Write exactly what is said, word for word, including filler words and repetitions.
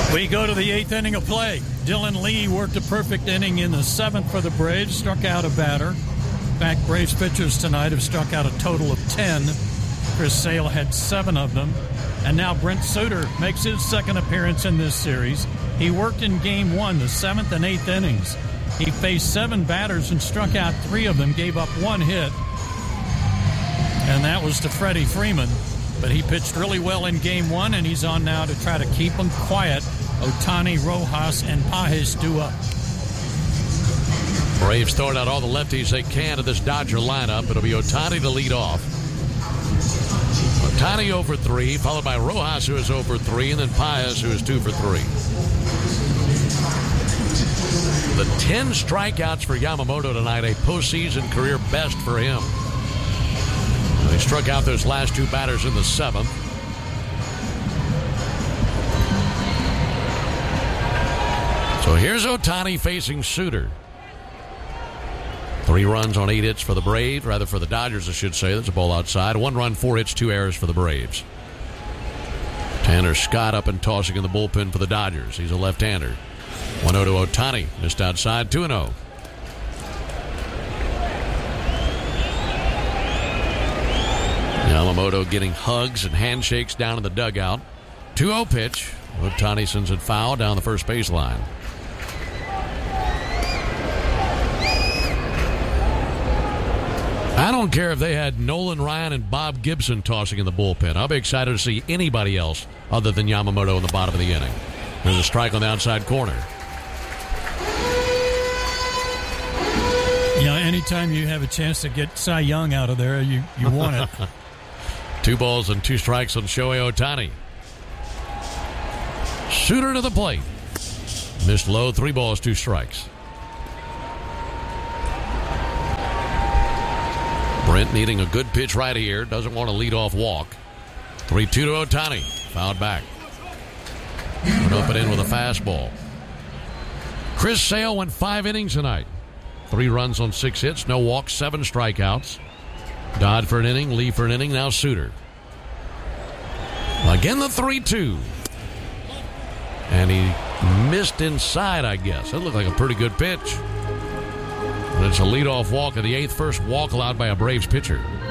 We go to the eighth inning of play. Dylan Lee worked a perfect inning in the seventh for the Braves, struck out a batter. In fact, Braves pitchers tonight have struck out a total of ten. Chris Sale had seven of them. And now Brent Suter makes his second appearance in this series. He worked in game one, the seventh and eighth innings. He faced seven batters and struck out three of them, gave up one hit. And that was to Freddie Freeman. But he pitched really well in game one, and he's on now to try to keep them quiet. Ohtani, Rojas, and Pages due up. Braves throwing out all the lefties they can to this Dodger lineup. It'll be Ohtani to lead off. Ohtani over three, followed by Rojas, who is over three, and then Pages, who is two for three. The ten strikeouts for Yamamoto tonight, a postseason career best for him. He struck out those last two batters in the seventh. So here's Ohtani facing Suter. Three runs on eight hits for the Braves, rather for the Dodgers, I should say. That's a ball outside. One run, four hits, two errors for the Braves. Tanner Scott up and tossing in the bullpen for the Dodgers. He's a left-hander. one oh to Ohtani. Missed outside, two and oh. Yamamoto getting hugs and handshakes down in the dugout. two oh pitch. Ohtani sends it foul down the first baseline. I don't care if they had Nolan Ryan and Bob Gibson tossing in the bullpen. I'll be excited to see anybody else other than Yamamoto in the bottom of the inning. There's a strike on the outside corner. You know, anytime you have a chance to get Cy Young out of there, you, you want it. Two balls and two strikes on Shohei Ohtani. Suter to the plate. Missed low, three balls, two strikes. Brent needing a good pitch right here. Doesn't want a leadoff walk. three two to Ohtani. Fouled back. Went up and in with a fastball. Chris Sale went five innings tonight. Three runs on six hits, no walks, seven strikeouts. Dodd for an inning, Lee for an inning, now Suter. Again the three two. And he missed inside, I guess. That looked like a pretty good pitch. And it's a leadoff walk of the eighth, first walk allowed by a Braves pitcher.